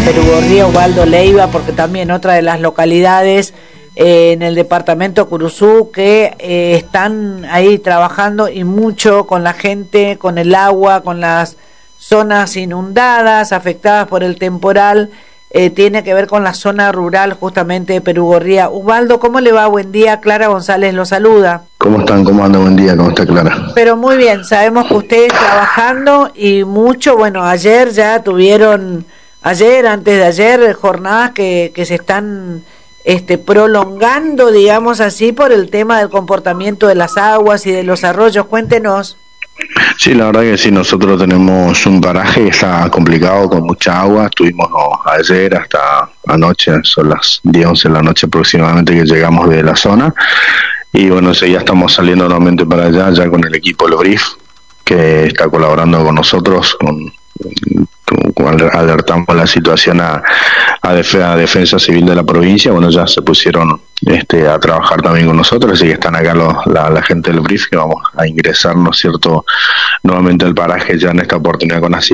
Perugorría, Ubaldo Leiva, porque también otra de las localidades en el departamento Curuzú que están ahí trabajando y mucho con la gente, con el agua, con las zonas inundadas, afectadas por el temporal, tiene que ver con la zona rural justamente de Perugorría. Ubaldo, ¿cómo le va? Buen día, Clara González lo saluda. ¿Cómo están? ¿Cómo anda? Buen día, ¿cómo está Clara? Pero muy bien, sabemos que ustedes trabajando y mucho, bueno, ayer ya tuvieron, antes de ayer, jornadas que se están prolongando, digamos así, por el tema del comportamiento de las aguas y de los arroyos. Cuéntenos. Sí, la verdad que sí, nosotros tenemos un paraje que está complicado con mucha agua. Estuvimos ayer hasta anoche, son las 10, 11 de la noche aproximadamente que llegamos de la zona. Y bueno, ya estamos saliendo nuevamente para allá, ya con el equipo Los Brief, que está colaborando con nosotros, alertamos la situación a Defensa Civil de la provincia. Bueno, ya se pusieron a trabajar también con nosotros, así que están acá la gente del Brief, que vamos a ingresar, ¿no es cierto?, nuevamente al paraje ya en esta oportunidad con asistencia